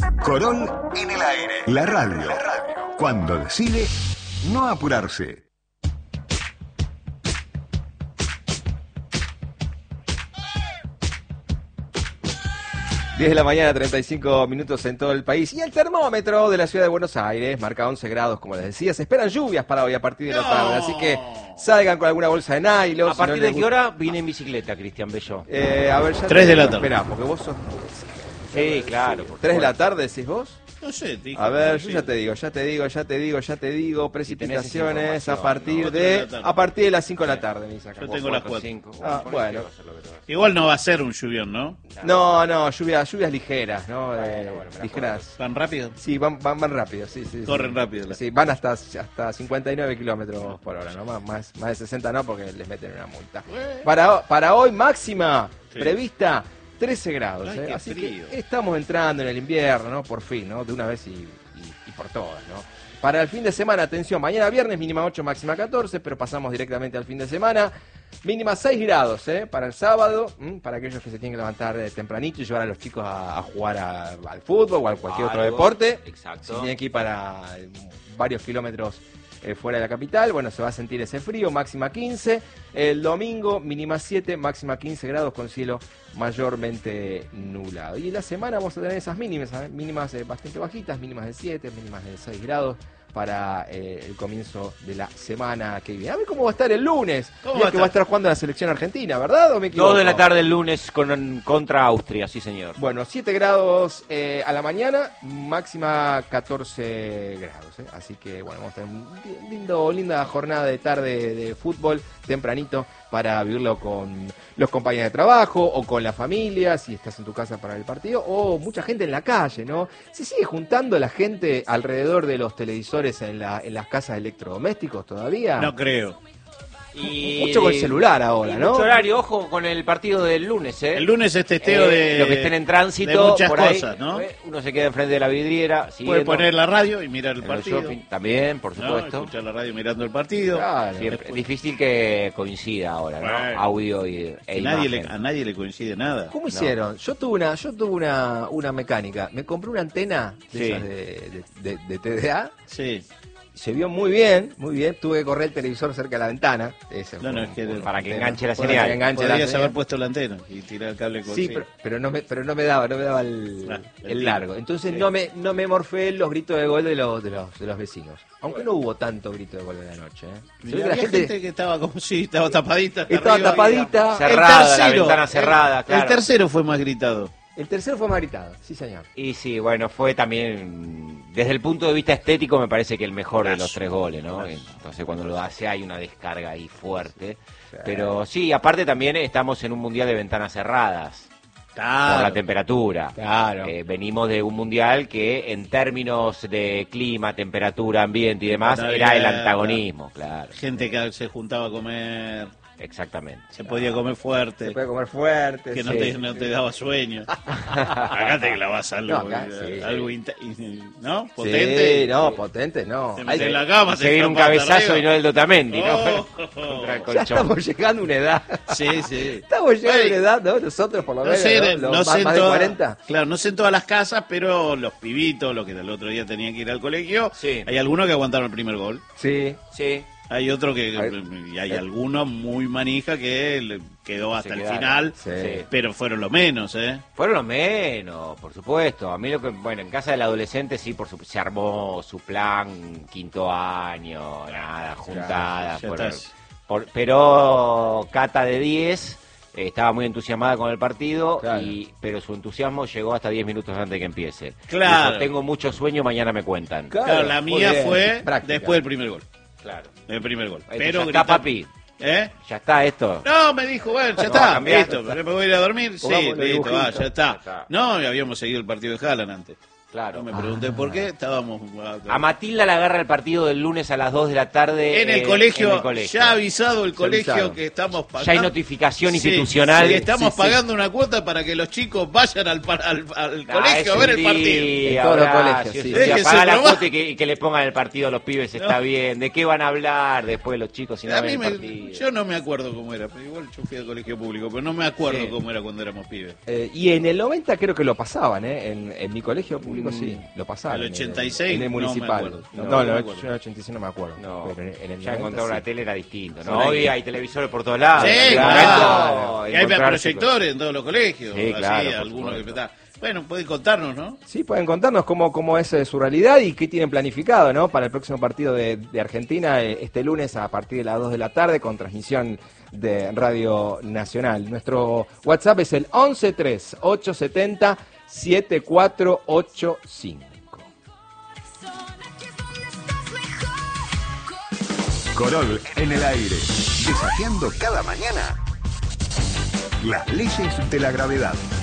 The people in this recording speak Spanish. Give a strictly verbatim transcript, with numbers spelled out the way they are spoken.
Corol en el aire. La radio. La radio. Cuando decide no apurarse. diez de la mañana, treinta y cinco minutos en todo el país. Y el termómetro de la ciudad de Buenos Aires marca once grados, como les decía. Se esperan lluvias para hoy a partir de la tarde, así que salgan con alguna bolsa de nylon. ¿A si partir no de les qué gusta- hora viene en bicicleta, Cristian Bello? Eh, a ver, ya Tres te- de la tarde. Esperá, porque vos sos... Sí, claro. por ¿Tres de la supuesto. tarde decís vos? No sé, te dije, A ver, no yo sé. ya te digo, ya te digo, ya te digo, ya te digo, tenés precipitaciones esa a información, partir ¿no? de Cuatro de la tarde. a partir de las cinco de la tarde, me dice acá. Yo tengo las cuatro. Cinco. Ah, bueno. Igual no va a ser un lluvión, ¿no? No, no, lluvias, lluvias ligeras, ¿no? Eh, ligeras. ¿Tan rápido? Sí, van, van, van rápido, sí, sí. Corren sí. rápido. Sí, van hasta, hasta cincuenta y nueve kilómetros por hora, ¿no? Más, más, más de sesenta no, porque les meten una multa. Para, para hoy, máxima Sí. prevista trece grados, Ay, ¿eh? qué Así frío. que estamos entrando en el invierno, ¿no? Por fin, ¿no? De una vez y, y, y por todas, ¿no? Para el fin de semana, atención, mañana viernes mínima ocho, máxima catorce, pero pasamos directamente al fin de semana. Mínima seis grados, ¿eh? Para el sábado, ¿m? Para aquellos que se tienen que levantar eh, tempranito y llevar a los chicos a, a jugar a- al fútbol o a cualquier otro Algo, deporte. exacto. Si tienen que ir para eh, varios kilómetros eh, fuera de la capital, bueno, se va a sentir ese frío, máxima quince. El domingo, mínima siete, máxima quince grados con cielo mayormente nublado. Y la semana vamos a tener esas mínimas, ¿eh? Mínimas eh, bastante bajitas, mínimas de siete, mínimas de seis grados para eh, el comienzo de la semana que viene. A ver cómo va a estar el lunes. ¿Cómo Día va a que va a estar? estar jugando la selección argentina, ¿verdad? ¿O me equivoco? Dos de la tarde el lunes con, contra Austria, sí señor. Bueno, siete grados eh, a la mañana, máxima catorce grados. ¿eh? Así que, bueno, vamos a tener un lindo, linda jornada de tarde de fútbol tempranito para vivirlo con los compañeros de trabajo o con la familia, si estás en tu casa para el partido, o mucha gente en la calle, ¿no? Se sigue juntando la gente alrededor de los televisores en, la, en las casas de electrodomésticos todavía. No creo. Y, Mucho con el celular ahora, y ¿no? Mucho horario, ojo con el partido del lunes, ¿eh? El lunes es testeo Eh, de... Los que estén en tránsito, de muchas por ahí, cosas, ¿no? eh, uno se queda enfrente de la vidriera, Puede siguiendo, poner la radio y mirar el en el partido. shopping, también, por ¿no? supuesto. Escuchar la radio mirando el partido. Claro. Siempre- Después- difícil que coincida ahora, ¿no? Bueno. Audio y, e Que nadie le- imagen. a nadie le coincide nada. ¿Cómo hicieron? Yo tuve una, yo tuve una, una mecánica. Me compré una antena de, Sí. esas de, de- de- de T D A. Sí. Se vio muy bien, muy bien. Tuve que correr el televisor cerca de la ventana. Ese No, fue no, un- es que un para que tema. enganche la Para señal. que enganche la Podrías señal. haber puesto la antena y tirar el cable con Sí, pero, pero no me, pero no me daba, no me daba el, Ah, el el tiro. largo. Entonces Sí. no me, no me morfé los gritos de gol de los, de los, de los vecinos. Aunque no hubo tanto grito de gol en la noche. ¿eh? Se ve Había que la gente... gente que estaba como si estaba tapadita. hasta estaba arriba. tapadita. Cerrada, la ventana cerrada, el, claro. el tercero fue más gritado. El tercero fue más gritado, sí señor. Y sí, bueno, fue también, desde el punto de vista estético, me parece que el mejor de los tres goles, ¿no? Entonces, cuando lo hace, hay una descarga ahí fuerte. Pero sí, aparte también estamos en un mundial de ventanas cerradas. Por la temperatura. Claro. Eh, venimos de un mundial que, en términos de clima, temperatura, ambiente y demás, Bueno, era el abierta. antagonismo, claro. Gente que se juntaba a comer, Exactamente. se podía comer fuerte, Se puede comer fuerte. que no, sí. te, no te daba sueño. Acá te clavas algo, No, acá, eh, sí. algo inte- ¿no? Potente. Sí, no, potente no. Te Hay- metes en la cama, te Seguir un escapas hasta cabezazo arriba. y no el Dotamendi, ¿no? Oh, Contra el Ya colchón. estamos llegando a una edad. Sí, sí. Estamos llegando a Ey, una edad, ¿no? Nosotros por lo No menos, sé, ¿no? no Los sé más, en más de toda- cuarenta. Claro, no sé en todas las casas, pero los pibitos, los que el otro día tenían que ir al colegio, Sí. hay algunos que aguantaron el primer gol. Sí. Sí. Hay otro que, Hay- y hay algunos muy manija que le quedó hasta el quedaron. final, Sí. Sí. pero fueron los menos, ¿eh? Fueron los menos, por supuesto. A mí lo que, bueno, en casa del adolescente sí, por supuesto, se armó su plan, quinto año, nada, juntada. ya por- estás. por- pero Cata de diez eh, estaba muy entusiasmada con el partido, Claro. y, pero su entusiasmo llegó hasta diez minutos antes de que empiece. Claro. Dijo, tengo mucho sueño, mañana me cuentan. Claro, Claro, la muy mía bien. fue Práctica. después del primer gol. Claro. Del primer gol. Esto Pero ya está, grita- papi. ¿Eh? Ya está esto. No, me dijo, bueno, ya No, está, cambiá, listo, ya está. me voy a ir a dormir. Sí, Pongámosle listo, dibujito. va, ya está. Ya está. No, y habíamos seguido el partido de Haaland antes. Claro. No me pregunté por qué, estábamos... A Matilda la agarra el partido del lunes a las dos de la tarde. En el, eh, colegio, en el colegio. ya ha avisado el colegio avisaron. que estamos pagando. Ya hay notificación Sí, institucional. sí, estamos Sí, sí. pagando una cuota para que los chicos vayan al, par- al, al Ah, colegio a es ver un el partido. día, En todos los Horacio, colegios, sí. sí, Déjense apaga la probar. cuota y que, y que le pongan el partido a los pibes, está No. bien. ¿De qué van a hablar después los chicos si no A ven mí el me- partido? yo no me acuerdo cómo era, pero igual yo fui al colegio público, pero no me acuerdo Sí. cómo era cuando éramos pibes. Eh, y en el noventa creo que lo pasaban, ¿eh? En, en mi colegio público Atlético sí, lo pasaron. El ochenta y seis, en el no me municipal. acuerdo. No, No, no, no me el acuerdo. ochenta y seis no me acuerdo. No, pero en, en el ya noventa encontrar sí. la tele era distinto, ¿no? Sí. Hoy hay televisores por todos lados. Sí, En aquel claro. momento, Y hay encontrarse proyectores en todos los colegios. Sí, así, claro, por algunos que supuesto. está. Bueno, pueden contarnos, ¿no? Sí, pueden contarnos cómo, cómo es eh, su realidad y qué tienen planificado, ¿no? Para el próximo partido de, de Argentina, eh, este lunes a partir de las dos de la tarde, con transmisión de Radio Nacional. Nuestro WhatsApp es el once tres ocho setenta siete cuatro ocho cinco. Corol en el aire, desafiando cada mañana las leyes de la gravedad.